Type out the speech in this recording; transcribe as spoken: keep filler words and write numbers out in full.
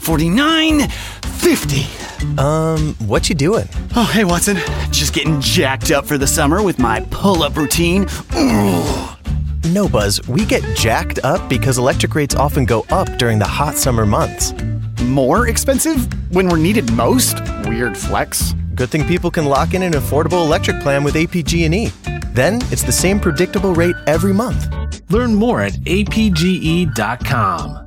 forty-nine, fifty. Um, what you doing? Oh, hey, Watson. Just getting jacked up for the summer with my pull-up routine. Ooh. No, Buzz, we get jacked up because electric rates often go up during the hot summer months. More expensive when we're needed most? Weird flex. Good thing people can lock in an affordable electric plan with A P G and E. Then it's the same predictable rate every month. Learn more at A P G E dot com.